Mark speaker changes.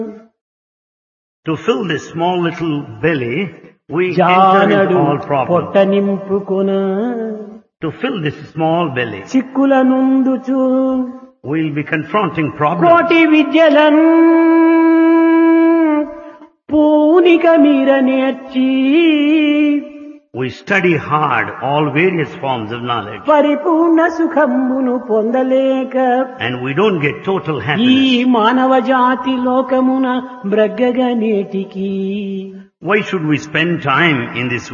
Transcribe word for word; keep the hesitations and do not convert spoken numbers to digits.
Speaker 1: To fill this small little belly, we enter
Speaker 2: జానడు
Speaker 1: into all problems.
Speaker 2: పొట్ట నింపుకొన
Speaker 1: To fill this small belly,
Speaker 2: Chikkula నుందుచు
Speaker 1: we'll be confronting problems.
Speaker 2: కోటి విద్యలను పూనిక మీర నేర్చి
Speaker 1: We study hard all various forms of knowledge,
Speaker 2: పరిపూర్ణ సుఖమును పొందలేక
Speaker 1: and we don't get total
Speaker 2: ఈ
Speaker 1: happiness.
Speaker 2: మానవ జాతి లోకమున బ్రగ్గగ నేటికి
Speaker 1: Why should we spend time in this